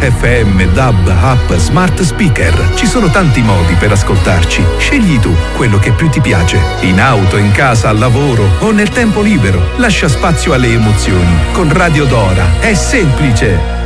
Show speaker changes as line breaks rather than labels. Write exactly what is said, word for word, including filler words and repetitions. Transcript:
F M, D A B, app, smart speaker. Ci sono tanti modi per ascoltarci. Scegli tu quello che più ti piace. In auto, in casa, al lavoro o nel tempo libero. Lascia spazio alle emozioni. Con Radio Dora è semplice.